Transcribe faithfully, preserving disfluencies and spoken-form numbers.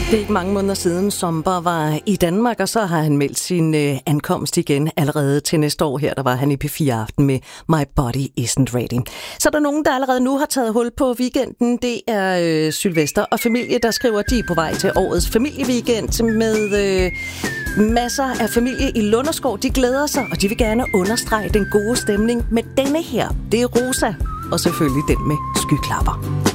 Det er ikke mange måneder siden, Zomber var i Danmark, og så har han meldt sin øh, ankomst igen allerede til næste år. Her der var han i P fire Aften med My Body Isn't Ready. Så er der nogen, der allerede nu har taget hul på weekenden. Det er øh, Sylvester og familie, der skriver, de er på vej til årets familieweekend med øh, masser af familie i Lunderskov. De glæder sig, og de vil gerne understrege den gode stemning med denne her. Det er Rosa, og selvfølgelig den med skyklapper.